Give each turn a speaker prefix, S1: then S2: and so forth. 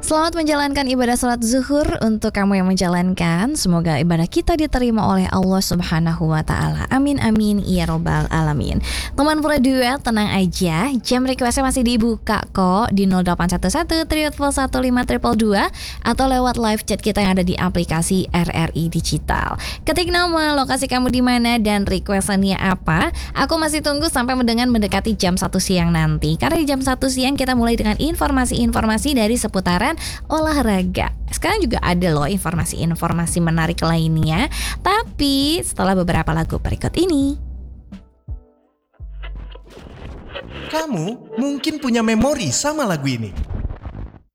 S1: Selamat menjalankan ibadah sholat zuhur untuk kamu yang menjalankan. Semoga ibadah kita diterima oleh Allah Subhanahu wa Ta'ala. Amin amin ya robbal alamin. Teman Pura Duet, tenang aja, jam requestnya masih dibuka kok di 0811 315 atau lewat live chat kita yang ada di aplikasi RRI Digital. Ketik nama, lokasi kamu di mana dan requestannya apa. Aku masih tunggu sampai mendekati jam 1 siang nanti. Karena di jam 1 siang kita mulai dengan informasi-informasi dari seputaran olahraga. Sekarang juga ada loh informasi-informasi menarik lainnya, tapi setelah beberapa lagu berikut ini.
S2: Kamu mungkin punya memori sama lagu ini.